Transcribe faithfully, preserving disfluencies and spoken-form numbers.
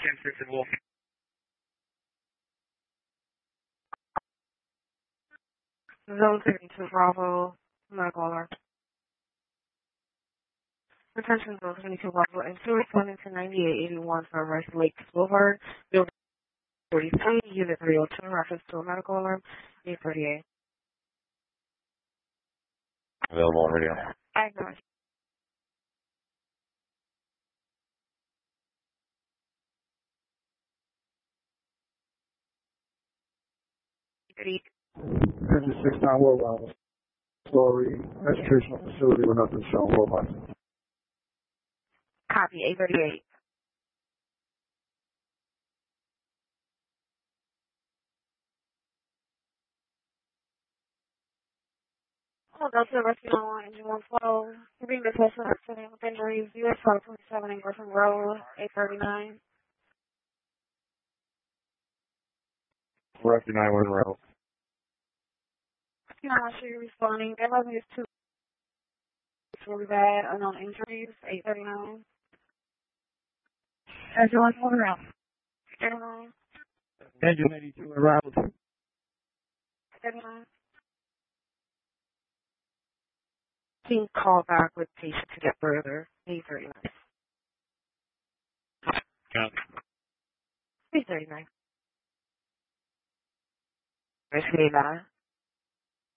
Transfer to Wolf. Zone thirty-two Bravo, medical alert. Attention zone thirty-two Bravo, and two responding to ninety-eight eighty-one for Rice Lake Boulevard, building forty-three, unit three oh two, reference to a medical alarm, eight thirty-eight. Available on radio. I acknowledge. fifty-six nine Worldwide. Story, educational facility with nothing shown. Worldwide. Copy, eight thirty-eight. Hold up to the rescue line, engine one twelve. You're being detached from accident with injuries, U S five twenty-seven in Griffin Road, eight thirty-nine. Rescue nine one row. You know, I'm sure you're responding. That level is two. It's really bad. Unknown injuries, eight thirty-nine. Engine one twelve around. thirty-nine. Engine eighty-two around. thirty-nine. Please call back with patient to get further. eight thirty-nine. Copy. eight thirty-nine. Rescue nine.